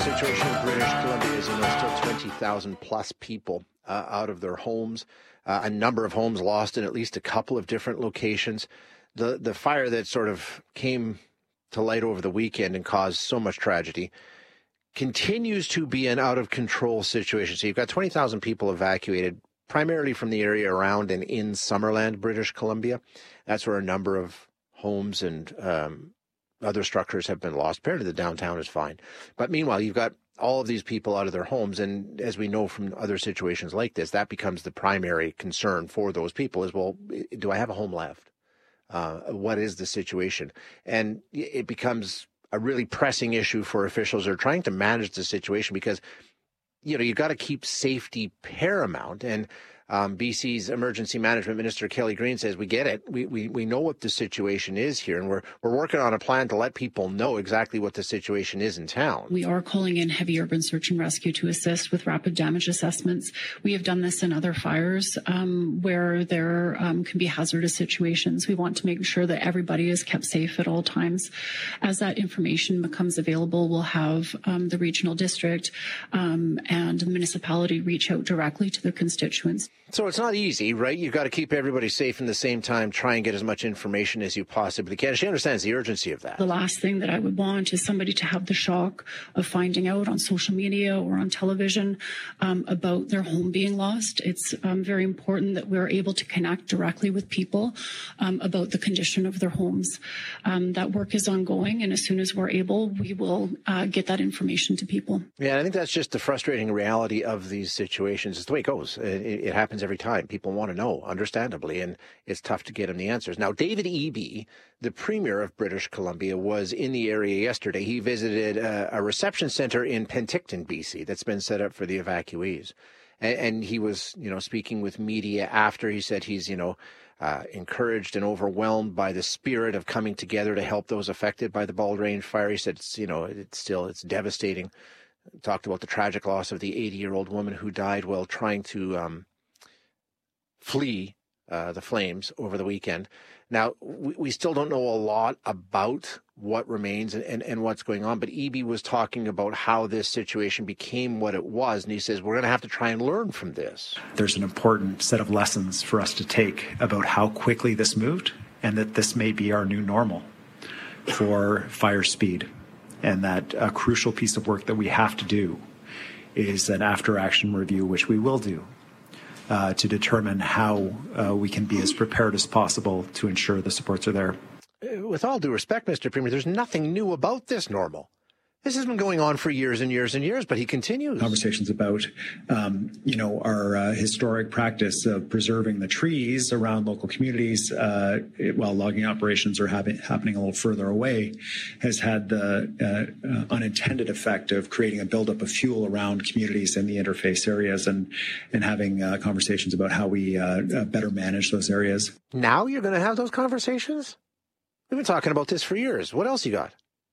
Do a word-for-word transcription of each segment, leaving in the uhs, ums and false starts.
situation in British Columbia is, you know, still twenty thousand plus people uh, out of their homes. Uh, a number of homes lost in at least a couple of different locations. The the fire that sort of came to light over the weekend and caused so much tragedy continues to be an out-of-control situation. So you've got twenty thousand people evacuated, primarily from the area around and in Summerland, British Columbia. That's where a number of homes and um, other structures have been lost. Apparently the downtown is fine. But meanwhile, you've got all of these people out of their homes. And as we know from other situations like this, that becomes the primary concern for those people is, well, do I have a home left? Uh, what is the situation? And it becomes a really pressing issue for officials who are trying to manage the situation because, you know, you've got to keep safety paramount. And um, B C's Emergency Management Minister Kelly Green says, we get it. We, we we know what the situation is here, and we're we're working on a plan to let people know exactly what the situation is in town. We are calling in heavy urban search and rescue to assist with rapid damage assessments. We have done this in other fires um, where there um, can be hazardous situations. We want to make sure that everybody is kept safe at all times. As that information becomes available, we'll have um, the regional district um, and the municipality reach out directly to their constituents. So it's not easy, right? You've got to keep everybody safe and at the same time try and get as much information as you possibly can. She understands the urgency of that. The last thing that I would want is somebody to have the shock of finding out on social media or on television um, about their home being lost. It's um, very important that we're able to connect directly with people um, about the condition of their homes. Um, that work is ongoing, and as soon as we're able, we will uh, get that information to people. Yeah, I think that's just the frustrating reality of these situations. It's the way it goes. It, it happens every time. People want to know, understandably, and it's tough to get them the answers. Now, David Eby, the Premier of British Columbia, was in the area yesterday. He visited a, a reception center in Penticton, B C, that's been set up for the evacuees. And, and he was, you know, speaking with media after. He said he's, you know, uh, encouraged and overwhelmed by the spirit of coming together to help those affected by the Bald Range fire. He said, it's, you know, it's still, it's devastating. Talked about the tragic loss of the eighty-year-old woman who died while trying to um, flee uh, the flames over the weekend. Now, we, we still don't know a lot about what remains and, and, and what's going on, but Eby was talking about how this situation became what it was, and he says we're going to have to try and learn from this. There's an important set of lessons for us to take about how quickly this moved, and that this may be our new normal for fire speed, and that a crucial piece of work that we have to do is an after-action review, which we will do, Uh, to determine how uh, we can be as prepared as possible to ensure the supports are there. With all due respect, Mister Premier, there's nothing new about this normal. This has been going on for years and years and years, but he continues. Conversations about, um, you know, our uh, historic practice of preserving the trees around local communities uh, it, while logging operations are happen- happening a little further away has had the uh, uh, unintended effect of creating a buildup of fuel around communities in the interface areas and, and having uh, conversations about how we uh, uh, better manage those areas. Now you're going to have those conversations? We've been talking about this for years. What else you got?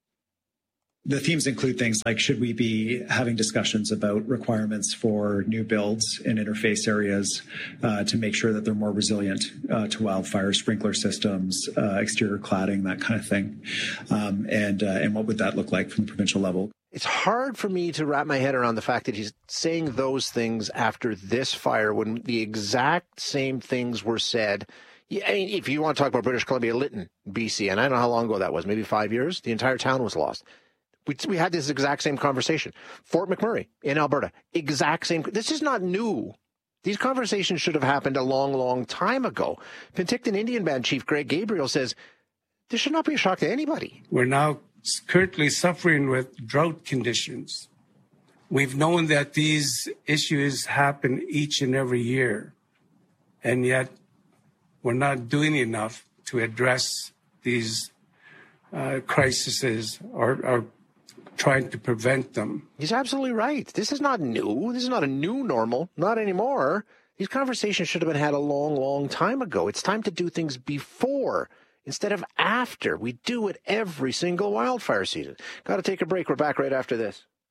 The themes include things like, should we be having discussions about requirements for new builds in interface areas uh, to make sure that they're more resilient uh, to wildfire, sprinkler systems, uh, exterior cladding, that kind of thing. Um, and, uh, and what would that look like from the provincial level? It's hard for me to wrap my head around the fact that he's saying those things after this fire when the exact same things were said. I mean, if you want to talk about British Columbia, Lytton, B C, and I don't know how long ago that was, maybe five years, the entire town was lost. We, we had this exact same conversation. Fort McMurray in Alberta, exact same. This is not new. These conversations should have happened a long, long time ago. Penticton Indian Band Chief Greg Gabriel says this should not be a shock to anybody. We're now currently suffering with drought conditions. We've known that these issues happen each and every year, and yet we're not doing enough to address these uh, crises or, or trying to prevent them. He's absolutely right. This is not new. This is not a new normal. Not anymore. These conversations should have been had a long, long time ago. It's time to do things before instead of after. We do it every single wildfire season. Got to take a break. We're back right after this.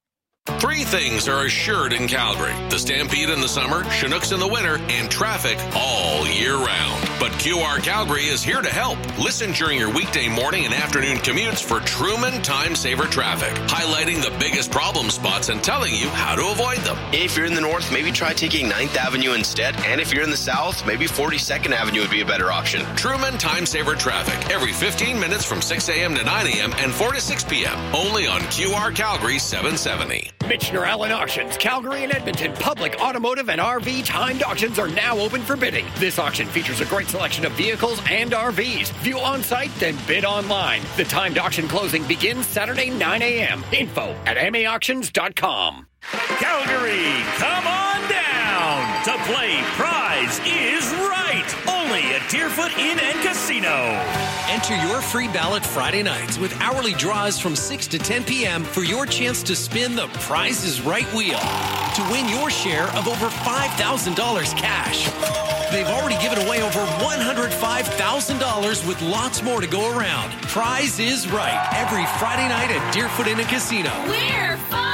Three things are assured in Calgary: the Stampede in the summer, Chinooks in the winter, and traffic all year round. But Q R Calgary is here to help. Listen during your weekday morning and afternoon commutes for Truman Time Saver traffic, highlighting the biggest problem spots and telling you how to avoid them. If you're in the north, maybe try taking ninth Avenue instead. And if you're in the south, maybe forty-second Avenue would be a better option. Truman Time Saver traffic every fifteen minutes from six a.m. to nine a.m. and four to six p.m. Only on Q R Calgary seven seventy. Michener Allen Auctions, Calgary and Edmonton public automotive and R V timed auctions are now open for bidding. This auction features a great selection of vehicles and R Vs. View on site, then bid online. The timed auction closing begins Saturday nine a.m. Info at m a auctions dot com. Calgary, come on down to play Prize is Right. Only at Deerfoot Inn and Casino. Enter your free ballot Friday nights with hourly draws from six to ten p.m. for your chance to spin the Prize is Right wheel to win your share of over five thousand dollars cash. They've already given away over one hundred five thousand dollars with lots more to go around. Prize is Right every Friday night at Deerfoot Inn and Casino. We're fun!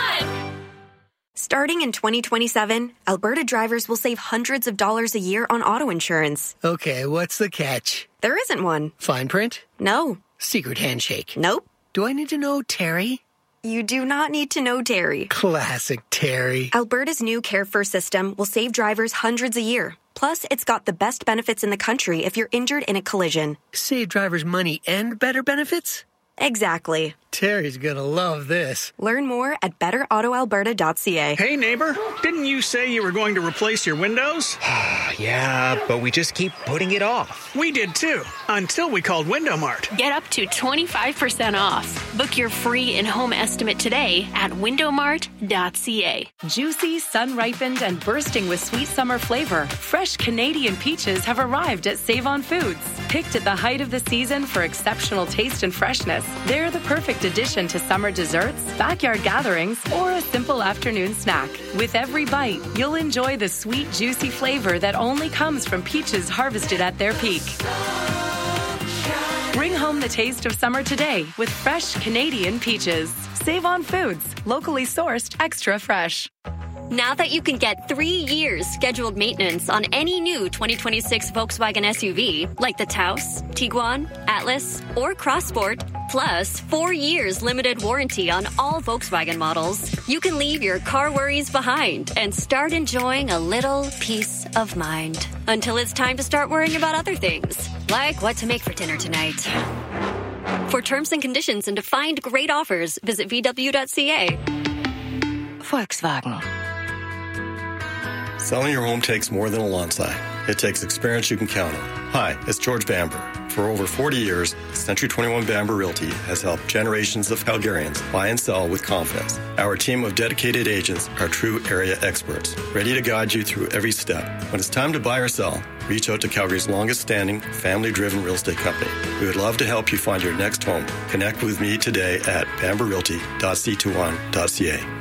Starting in twenty twenty-seven, Alberta drivers will save hundreds of dollars a year on auto insurance. Okay, what's the catch? There isn't one. Fine print? No. Secret handshake? Nope. Do I need to know Terry? You do not need to know Terry. Classic Terry. Alberta's new Care First system will save drivers hundreds a year. Plus, it's got the best benefits in the country if you're injured in a collision. Save drivers money and better benefits? Exactly. Terry's gonna love this. Learn more at better auto alberta dot c a. Hey, neighbor, didn't you say you were going to replace your windows? Yeah, but we just keep putting it off. We did too, until we called Window Mart. Get up to twenty-five percent off. Book your free in-home estimate today at window mart dot c a. Juicy, sun-ripened, and bursting with sweet summer flavor, fresh Canadian peaches have arrived at Save-On Foods. Picked at the height of the season for exceptional taste and freshness, they're the perfect addition to summer desserts, backyard gatherings, or a simple afternoon snack. With every bite, you'll enjoy the sweet, juicy flavor that only comes from peaches harvested at their peak. Bring home the taste of summer today with fresh Canadian peaches. Save on Foods, locally sourced, extra fresh. Now that you can get three years scheduled maintenance on any new twenty twenty-six Volkswagen S U V, like the Taos, Tiguan, Atlas, or Crossport, plus four years limited warranty on all Volkswagen models, you can leave your car worries behind and start enjoying a little peace of mind. Until it's time to start worrying about other things, like what to make for dinner tonight. For terms and conditions and to find great offers, visit v w dot c a. Volkswagen. Selling your home takes more than a lawn sign. It takes experience you can count on. Hi, it's George Bamber. For over forty years, Century twenty-one Bamber Realty has helped generations of Calgarians buy and sell with confidence. Our team of dedicated agents are true area experts, ready to guide you through every step. When it's time to buy or sell, reach out to Calgary's longest-standing, family-driven real estate company. We would love to help you find your next home. Connect with me today at bamber realty dot c two one dot c a.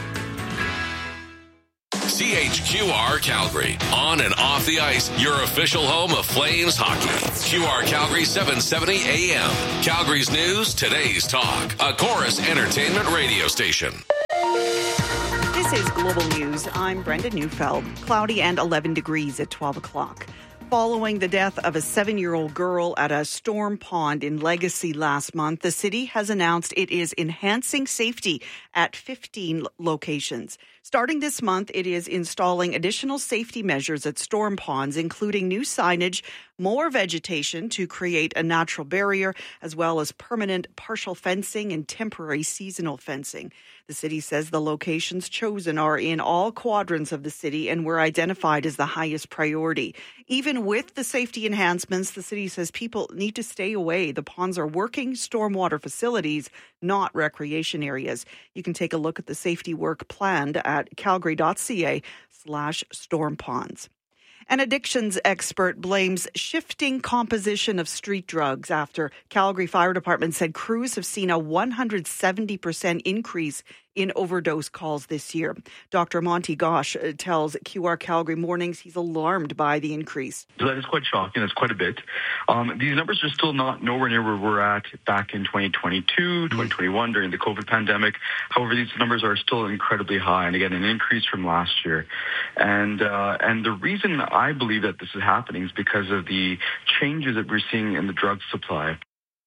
C H Q R Calgary. On and off the ice, your official home of Flames hockey. Q R Calgary seven seventy A M. Calgary's news, today's talk. A Chorus Entertainment radio station. This is Global News. I'm Brenda Neufeld. Cloudy and eleven degrees at twelve o'clock. Following the death of a seven-year-old girl at a storm pond in Legacy last month, the city has announced it is enhancing safety at fifteen locations. Starting this month, it is installing additional safety measures at storm ponds, including new signage, more vegetation to create a natural barrier, as well as permanent partial fencing and temporary seasonal fencing. The city says the locations chosen are in all quadrants of the city and were identified as the highest priority. Even with the safety enhancements, the city says people need to stay away. The ponds are working stormwater facilities, not recreation areas. You can take a look at the safety work planned at calgary dot c a slash storm ponds. An addictions expert blames shifting composition of street drugs after Calgary Fire Department said crews have seen a one hundred seventy percent increase in overdose calls this year. Doctor Monty Gosh tells Q R Calgary Mornings he's alarmed by the increase. So that is quite shocking. That's quite a bit. Um, these numbers are still not nowhere near where we're at back in twenty twenty-two, twenty twenty-one during the COVID pandemic. However, these numbers are still incredibly high, and again, an increase from last year. And uh, and the reason I believe that this is happening is because of the changes that we're seeing in the drug supply.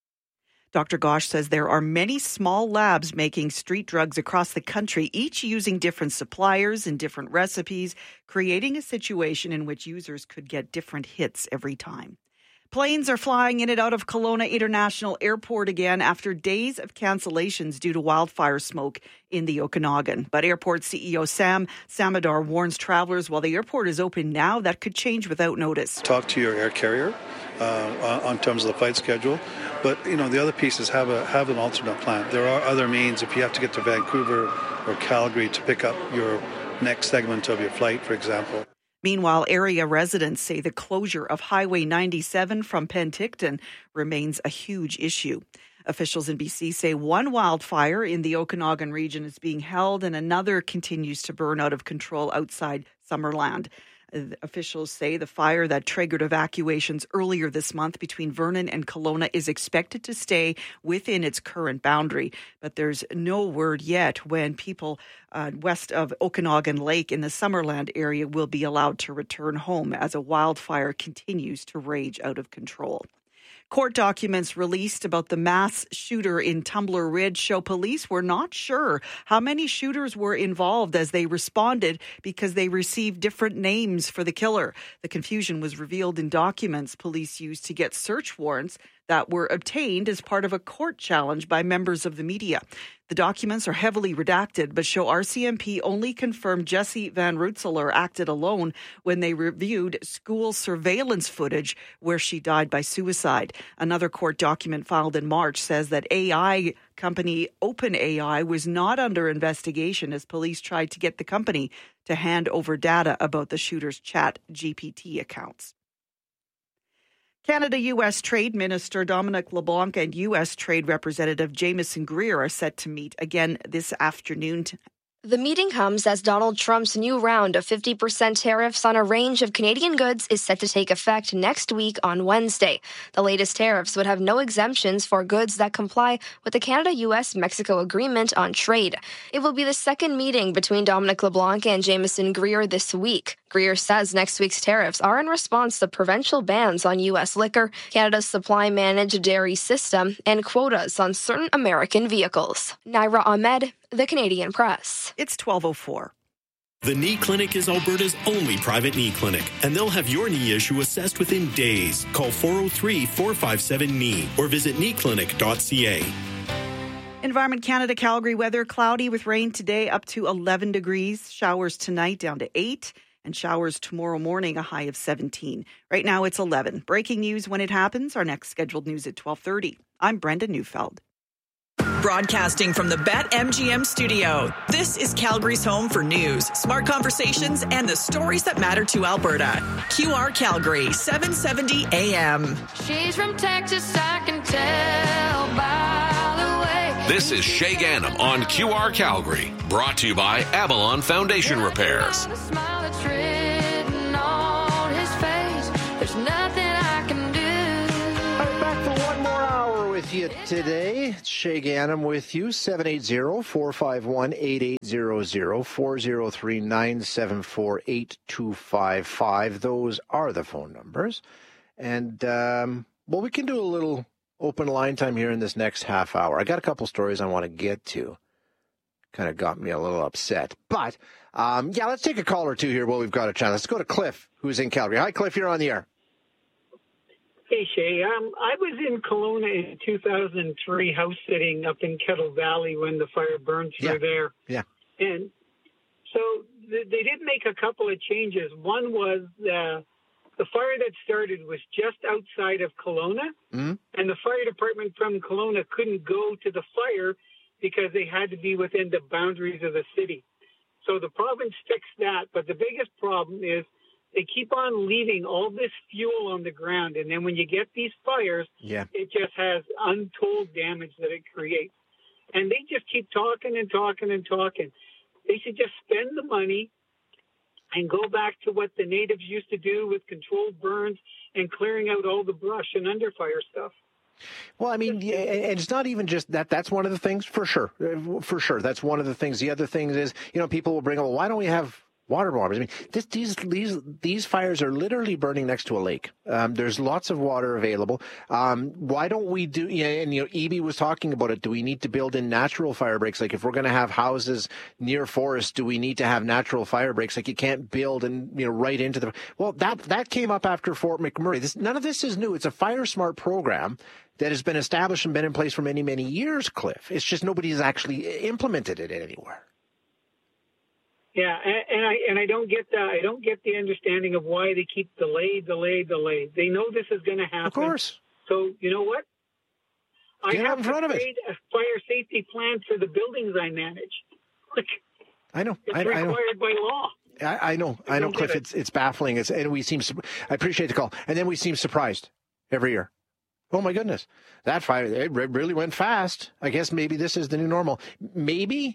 Doctor Gosh says there are many small labs making street drugs across the country, each using different suppliers and different recipes, creating a situation in which users could get different hits every time. Planes are flying in and out of Kelowna International Airport again after days of cancellations due to wildfire smoke in the Okanagan. But airport C E O Sam Samadar warns travelers while the airport is open now, that could change without notice. Talk to your air carrier uh, on terms of the flight schedule. But, you know, the other piece is have a have an alternate plan. There are other means if you have to get to Vancouver or Calgary to pick up your next segment of your flight, for example. Meanwhile, area residents say the closure of Highway ninety-seven from Penticton remains a huge issue. Officials in B C say one wildfire in the Okanagan region is being held and another continues to burn out of control outside Summerland. Officials say the fire that triggered evacuations earlier this month between Vernon and Kelowna is expected to stay within its current boundary. But there's no word yet when people uh, west of Okanagan Lake in the Summerland area will be allowed to return home as a wildfire continues to rage out of control. Court documents released about the mass shooter in Tumbler Ridge show police were not sure how many shooters were involved as they responded because they received different names for the killer. The confusion was revealed in documents police used to get search warrants that were obtained as part of a court challenge by members of the media. The documents are heavily redacted, but show R C M P only confirmed Jesse Van Rutzeler acted alone when they reviewed school surveillance footage where she died by suicide. Another court document filed in March says that A I company OpenAI was not under investigation as police tried to get the company to hand over data about the shooter's Chat G P T accounts. Canada-U S Trade Minister Dominic LeBlanc and U S Trade Representative Jamieson Greer are set to meet again this afternoon. The meeting comes as Donald Trump's new round of fifty percent tariffs on a range of Canadian goods is set to take effect next week on Wednesday. The latest tariffs would have no exemptions for goods that comply with the Canada-U S-Mexico Agreement on Trade. It will be the second meeting between Dominic LeBlanc and Jamieson Greer this week. Greer says next week's tariffs are in response to provincial bans on U S liquor, Canada's supply-managed dairy system, and quotas on certain American vehicles. Naira Ahmed, The Canadian Press. It's twelve oh four. The Knee Clinic is Alberta's only private knee clinic, and they'll have your knee issue assessed within days. Call four oh three, four five seven, K N E E or visit knee clinic dot c a. Environment Canada Calgary weather, cloudy with rain today up to eleven degrees, showers tonight down to eight, and showers tomorrow morning a high of seventeen. Right now it's eleven. Breaking news when it happens. Our next scheduled news at twelve thirty. I'm Brenda Neufeld. Broadcasting from the BetMGM studio, this is Calgary's home for news, smart conversations, and the stories that matter to Alberta. Q R Calgary, seven seventy A M. She's from Texas, I can tell by the way. This is Shay Gannam on Q R Calgary, brought to you by Avalon Foundation Repairs. The smile that's written on his face, there's nothing I can do. I'm back for one more hour with you today. It's Shay Gannam with you, seven eight zero, four five one, eight eight zero zero, four zero three, nine seven four, eight two five five. Those are the phone numbers. And, um, well, we can do a little open line time here in this next half hour. I got a couple stories I want to get to. Kind of got me a little upset. But, um, yeah, let's take a call or two here while we've got a chance. Let's go to Cliff, who's in Calgary. Hi, Cliff, you're on the air. Hey, Shay. Um, I was in Kelowna in two thousand three, house sitting up in Kettle Valley when the fire burned through Yeah. there. Yeah. And so th- they did make a couple of changes. One was uh, the fire that started was just outside of Kelowna, Mm-hmm. and the fire department from Kelowna couldn't go to the fire because they had to be within the boundaries of the city. So the province fixed that, but the biggest problem is they keep on leaving all this fuel on the ground, and then when you get these fires, Yeah. it just has untold damage that it creates. And they just keep talking and talking and talking. They should just spend the money and go back to what the natives used to do with controlled burns and clearing out all the brush and underfire stuff. Well, I mean, yeah, and it's not even just that. That's one of the things, for sure. For sure. That's one of the things. The other things is, you know, people will bring up, well, why don't we have water bombers? I mean, this, these these these fires are literally burning next to a lake. Um, there's lots of water available. Um, why don't we do? Yeah, and you know, E B was talking about it. Do we need to build in natural fire breaks? Like if we're going to have houses near forests, do we need to have natural fire breaks? Like you can't build and you know right into the. Well, that that came up after Fort McMurray. This, none of this is new. It's a Fire Smart program that has been established and been in place for many many years. Cliff, it's just nobody has actually implemented it anywhere. Yeah, and, and I and I don't get the I don't get the understanding of why they keep delay, delay, delay. They know this is going to happen. Of course. So you know what? I Get have out in front to of it. create a fire safety plan for the buildings I manage. Like, I know. it's I, required I know. by law. I, I know. I I know, don't Cliff. get it. It's it's baffling. It's and we seem. I appreciate the call, and then we seem surprised every year. Oh my goodness, that fire it really went fast. I guess maybe this is the new normal. Maybe.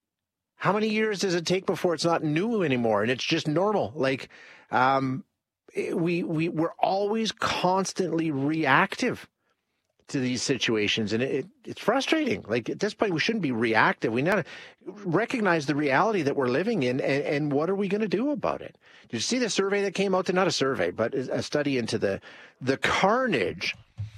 How many years does it take before it's not new anymore and it's just normal? Like, um, we we we're always constantly reactive to these situations, and it, it it's frustrating. Like at this point, we shouldn't be reactive. We need to recognize the reality that we're living in, and, and what are we going to do about it? Did you see the survey that came out? Not a survey, but a study into the the carnage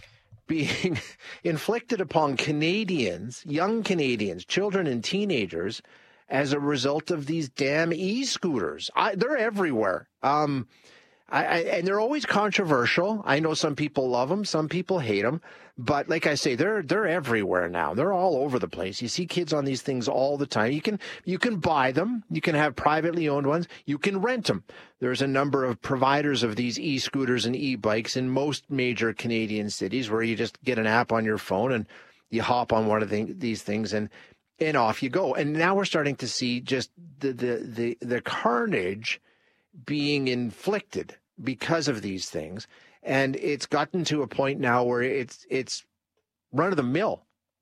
being inflicted upon Canadians, young Canadians, children and teenagers, as a result of these damn e-scooters. I, they're everywhere. Um, I, I, and they're always controversial. I know some people love them, some people hate them. But like I say, they're they're everywhere now. They're all over the place. You see kids on these things all the time. You can you can buy them. You can have privately owned ones. You can rent them. There's a number of providers of these e-scooters and e-bikes in most major Canadian cities where you just get an app on your phone and you hop on one of the, these things and And off you go. And now we're starting to see just the, the, the, the carnage being inflicted because of these things. And it's gotten to a point now where it's it's run of the mill.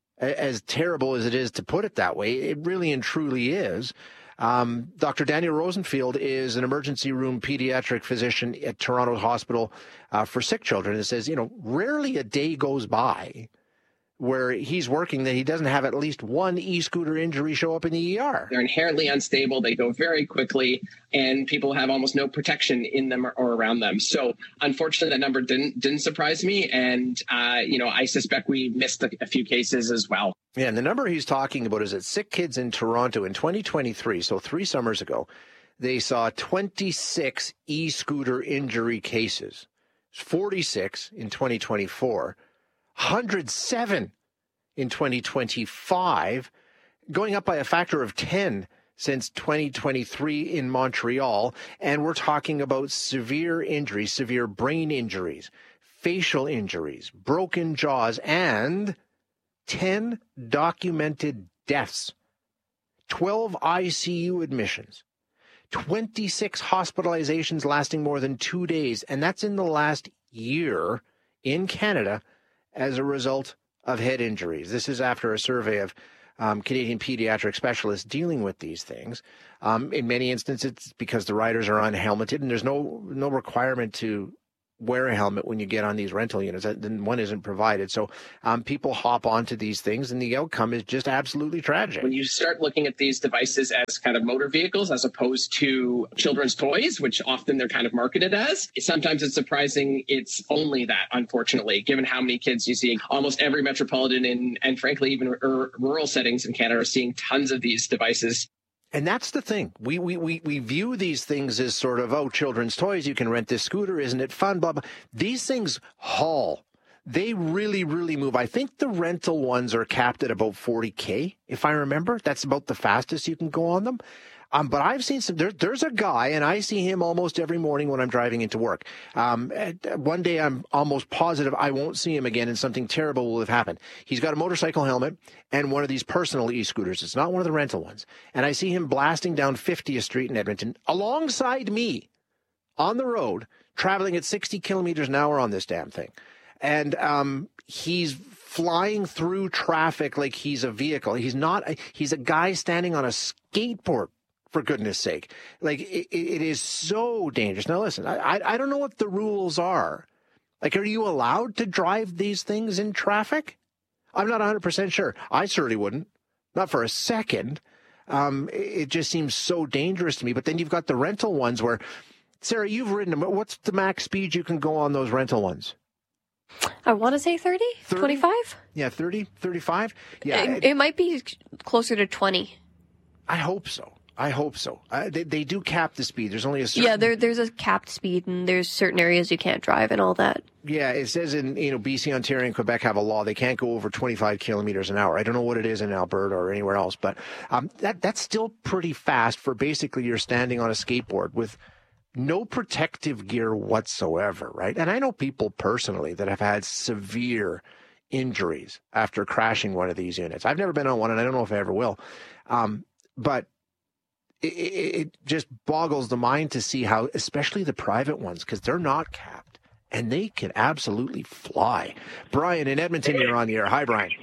As terrible as it is to put it that way, it really and truly is. Um, Doctor Daniel Rosenfield is an emergency room pediatric physician at Toronto Hospital uh, for Sick Children. And says, you know, rarely a day goes by where he's working that he doesn't have at least one e-scooter injury show up in the E R. They're inherently unstable. They go very quickly, and people have almost no protection in them or, or around them. So unfortunately, that number didn't didn't surprise me. And, uh, you know, I suspect we missed a, a few cases as well. Yeah, and the number he's talking about is that Sick Kids in Toronto in twenty twenty-three, so three summers ago, they saw twenty-six e-scooter injury cases. forty-six in twenty twenty-four. one hundred seven in twenty twenty-five, going up by a factor of ten since twenty twenty-three in Montreal. And we're talking about severe injuries, severe brain injuries, facial injuries, broken jaws, and ten documented deaths, twelve I C U admissions, twenty-six hospitalizations lasting more than two days. And that's in the last year in Canada, as a result of head injuries. This is after a survey of um, Canadian pediatric specialists dealing with these things. Um, in many instances, it's because the riders are unhelmeted, and there's no no requirement to wear a helmet when you get on these rental units. Then one isn't provided. So um, people hop onto these things, and the outcome is just absolutely tragic. When you start looking at these devices as kind of motor vehicles as opposed to children's toys, which often they're kind of marketed as, sometimes it's surprising it's only that, unfortunately, given how many kids you see. Almost every metropolitan and, and frankly, even r- rural settings in Canada are seeing tons of these devices. And that's the thing. We, we we we view these things as sort of, oh, children's toys. You can rent this scooter. Isn't it fun? Blah, blah. These things haul. They really, really move. I think the rental ones are capped at about forty K, if I remember. That's about the fastest you can go on them. Um, but I've seen some, there, there's a guy, and I see him almost every morning when I'm driving into work. Um, one day I'm almost positive I won't see him again and something terrible will have happened. He's got a motorcycle helmet and one of these personal e-scooters. It's not one of the rental ones. And I see him blasting down fiftieth Street in Edmonton alongside me on the road, traveling at sixty kilometers an hour on this damn thing. And um, he's flying through traffic like he's a vehicle. He's not. He's a guy standing on a skateboard, for goodness sake. Like, it, it is so dangerous. Now, listen, I, I I don't know what the rules are. Like, are you allowed to drive these things in traffic? I'm not one hundred percent sure. I certainly wouldn't. Not for a second. Um, it just seems so dangerous to me. But then you've got the rental ones where, Sarah, you've ridden them. What's the max speed you can go on those rental ones? I want to say thirty, thirty? twenty-five. Yeah, thirty, thirty-five. Yeah, It, it might be closer to twenty. I hope so. I hope so. Uh, they, they do cap the speed. There's only a certain... Yeah, there, there's a capped speed, and there's certain areas you can't drive and all that. Yeah, it says in, you know, B C, Ontario, and Quebec have a law. They can't go over twenty-five kilometers an hour. I don't know what it is in Alberta or anywhere else, but um, that that's still pretty fast for basically you're standing on a skateboard with no protective gear whatsoever, right? And I know people personally that have had severe injuries after crashing one of these units. I've never been on one, and I don't know if I ever will. Um, but it, it, it just boggles the mind to see how, especially the private ones, because they're not capped, and they can absolutely fly. Brian in Edmonton, you're on the air. Hi, Brian.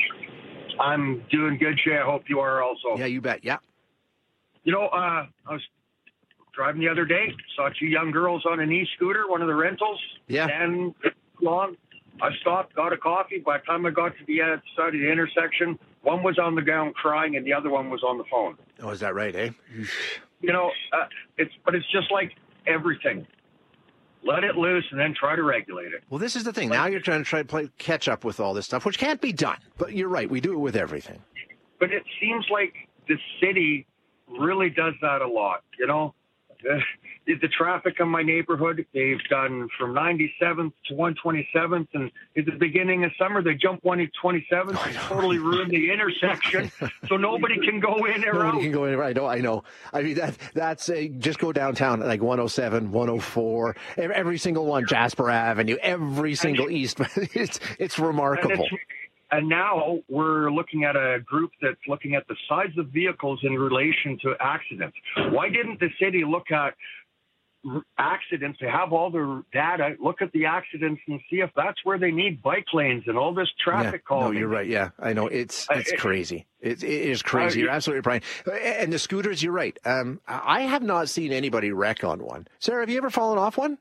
I'm doing good, Shay. I hope you are also. Yeah, you bet. Yeah. You know, uh, I was driving the other day, saw two young girls on an e-scooter, one of the rentals. Yeah. And long, I stopped, got a coffee. By the time I got to the other side of the intersection, one was on the ground crying and the other one was on the phone. Oh, is that right, eh? You know, uh, it's but it's just like everything. Let it loose and then try to regulate it. Well, this is the thing. Now you're trying to try to play catch up with all this stuff, which can't be done. But you're right. We do it with everything. But it seems like the city really does that a lot, you know? The, the traffic in my neighborhood, they've done from ninety-seventh to one twenty-seventh, and at the beginning of summer, they jump one twenty-seventh and totally ruin the intersection, so nobody can go in or Nobody out. can go in. I know. I know. I mean, that that's a, just go downtown like one oh seven, one oh four, every, every single one, Jasper Avenue, every single east. it's it's remarkable. And, it's, and now we're looking at a group that's looking at the size of vehicles in relation to accidents. Why didn't the city look at accidents? They have all the data. Look at the accidents and see if that's where they need bike lanes and all this traffic yeah, calming. No, you're right. Yeah, I know. It's it's Uh, crazy. It, it is crazy. Uh, You're absolutely right. And the scooters, you're right. Um, I have not seen anybody wreck on one. Sarah, have you ever fallen off one?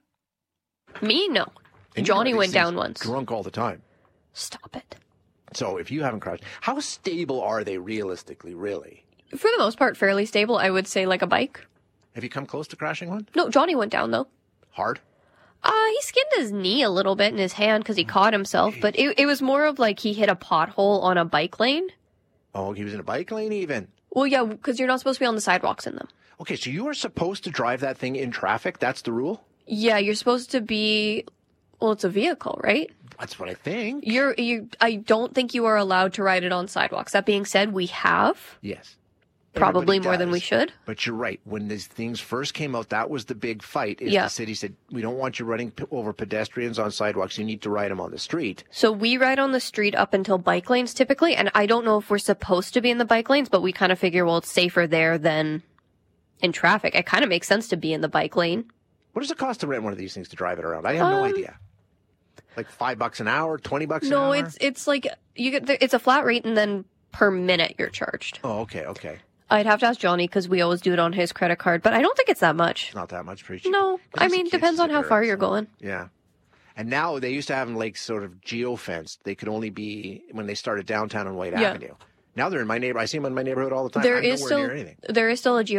Me, no. And Johnny you know, went these down things once. Drunk all the time. Stop it. So if you haven't crashed, how stable are they realistically, really? For the most part, fairly stable. I would say like a bike. Have you come close to crashing one? No, Johnny went down, though. Hard? Uh, he skinned his knee a little bit in his hand because he caught himself, but it, it was more of like he hit a pothole on a bike lane. Oh, he was in a bike lane even? Well, yeah, because you're not supposed to be on the sidewalks in them. Okay, so you are supposed to drive that thing in traffic? That's the rule? Yeah, you're supposed to be... Well, it's a vehicle, right? That's what I think. You're you. I don't think you are allowed to ride it on sidewalks. That being said, we have. Yes. Probably Everybody more than does. we should. But you're right. When these things first came out, that was the big fight. Is Yeah. the city said, we don't want you running p- over pedestrians on sidewalks. You need to ride them on the street. So we ride on the street up until bike lanes typically, and I don't know if we're supposed to be in the bike lanes, but we kind of figure, well, it's safer there than in traffic. It kind of makes sense to be in the bike lane. What does it cost to rent one of these things to drive it around? I have no Um, idea. Like five bucks an hour, twenty bucks an No, hour? it's it's like you get it's a flat rate, and then per minute you're charged. Oh, okay, okay. I'd have to ask Johnny because we always do it on his credit card, but I don't think it's that much. Not that much, pretty cheap. No, I mean depends on how far you're going. Yeah. And now they used to have them like sort of geo-fenced. They could only be when they started downtown on White Yeah. Avenue. Now they're in my neighbor. I see them in my neighborhood all the time. There I'm is nowhere still near anything. there is still a geo